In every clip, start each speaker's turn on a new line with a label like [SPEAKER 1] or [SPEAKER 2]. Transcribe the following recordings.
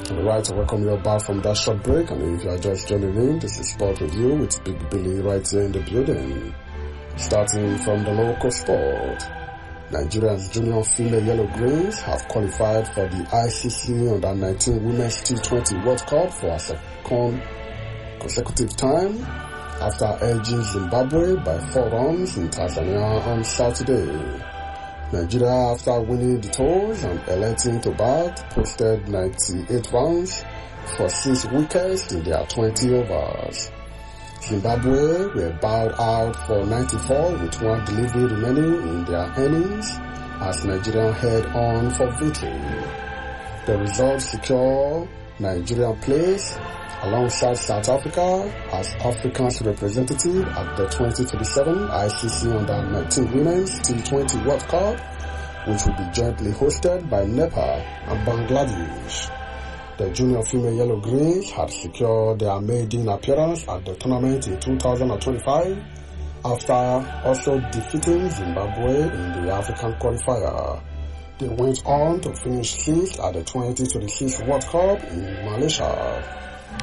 [SPEAKER 1] Alright, I welcome you back from that short break, and if you are just joining in, this is Sport Review with Big Billy right here in the building. Starting from the local sport, Nigeria's junior female Yellow Greens have qualified for the ICC Under-19 Women's T20 World Cup for a second consecutive time after edging Zimbabwe by 4 runs in Tanzania on Saturday. Nigeria, after winning the toss and electing to bat, posted 98 runs for 6 wickets in their 20 overs. Zimbabwe were bowed out for 94 with 1 delivery remaining in their innings as Nigeria head on for victory. The result secure Nigerian place alongside South Africa as Africa's representative at the 2027 ICC Under-19 Women's T20 World Cup, which will be jointly hosted by Nepal and Bangladesh. The junior female Yellow Greens had secured their maiden appearance at the tournament in 2025 after also defeating Zimbabwe in the African qualifier. They went on to finish 6th at the 2026 World Cup in Malaysia.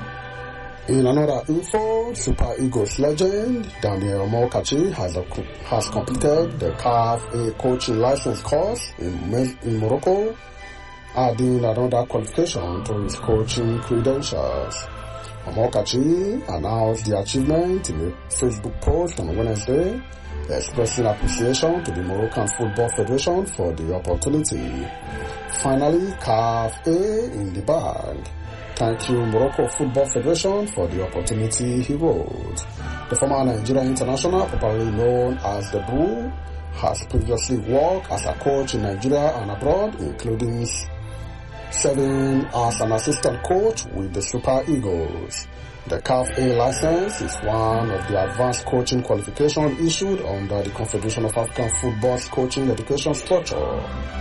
[SPEAKER 1] In another info, Super Eagles legend Daniel Amokachi has completed the CAF A coaching license course in Morocco, adding another qualification to his coaching credentials. Amokachi announced the achievement in a Facebook post on Wednesday, expressing appreciation to the Moroccan Football Federation for the opportunity. Finally, CAF A in the bag. Thank you, Morocco Football Federation, for the opportunity, he wrote. The former Nigerian international, popularly known as the Bull, has previously worked as a coach in Nigeria and abroad, including serving as an assistant coach with the Super Eagles. The CAF A license is one of the advanced coaching qualifications issued under the Confederation of African Football's coaching education structure.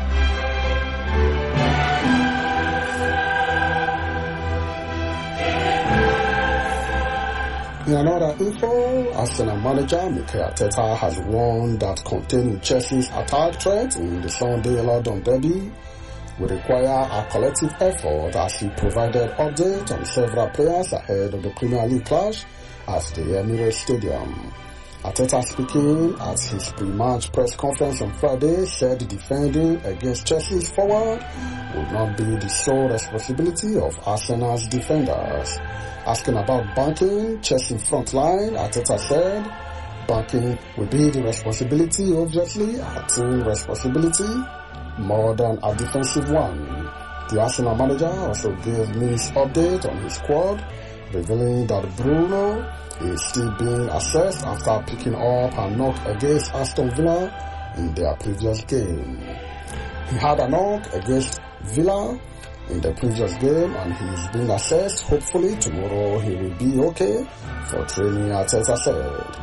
[SPEAKER 1] In another info, Arsenal manager Mikel Arteta has warned that containing Chelsea's attack threat in the Sunday London derby will require a collective effort as he provided updates on several players ahead of the Premier League clash at the Emirates Stadium. Arteta, speaking at his pre-match press conference on Friday, said defending against Chelsea's forward would not be the sole responsibility of Arsenal's defenders. Asking about banking Chelsea front line, Arteta said, banking will be the responsibility, obviously, a team responsibility, more than a defensive one. The Arsenal manager also gave news update on his squad, revealing that Bruno is still being assessed after picking up a knock against Aston Villa in their previous game. He had a knock against Villa in the previous game and he is being assessed. Hopefully tomorrow he will be okay for training, Arteta said.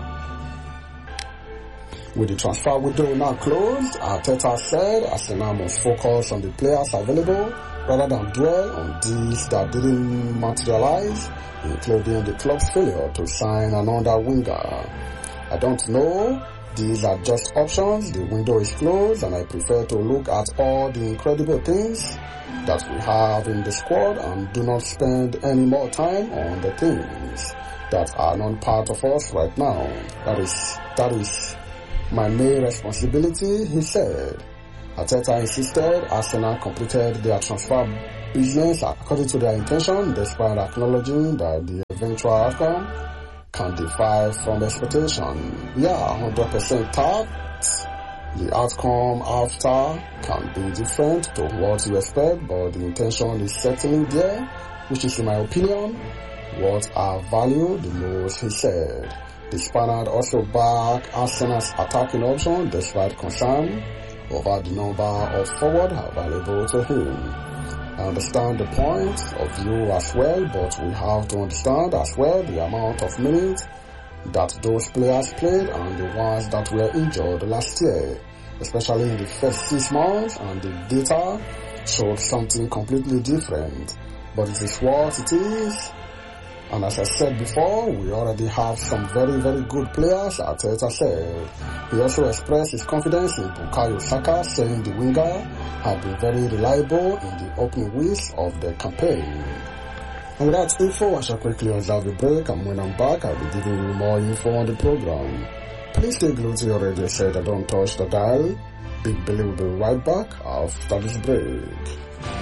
[SPEAKER 1] With the transfer window now closed, Arteta said Arsenal must focus on the players available rather than dwell on deals that didn't materialize, including the club's failure to sign another winger. I don't know. These are just options. The window is closed and I prefer to look at all the incredible things that we have in the squad and do not spend any more time on the things that are not part of us right now. That is my main responsibility, he said. Arteta insisted Arsenal completed their transfer business according to their intention, despite acknowledging that the eventual outcome can differ from expectation. 100% tact. The outcome after can be different to what you expect, but the intention is certainly there, which is, in my opinion, what I value the most, he said. The Spaniard also backed Arsenal's attacking option despite concern over the number of forwards available to him. I understand the point of view as well, but we have to understand as well the amount of minutes that those players played and the ones that were injured last year, especially in the first 6 months, and the data showed something completely different. But it is what it is, And as I said before, we already have some very, very good players, Arteta said. He also expressed his confidence in Bukayo Saka, saying the winger had been very reliable in the opening weeks of the campaign. And with that info, I shall quickly observe a break, and when I'm back, I'll be giving you more info on the program. Please stay glued to your radio set and don't touch the dial. Big Billy will be right back after this break.